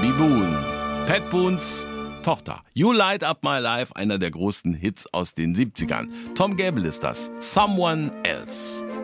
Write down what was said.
Bobby Boone. Pat Boones Tochter. You Light Up My Life, einer der großen Hits aus den 70ern. Tom Gable ist das. Someone Else.